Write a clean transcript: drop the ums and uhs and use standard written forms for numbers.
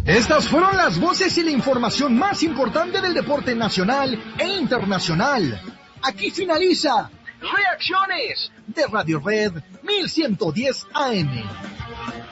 Estas fueron las voces y la información más importante del deporte nacional e internacional. Aquí finaliza Reacciones de Radio Red 1110 AM.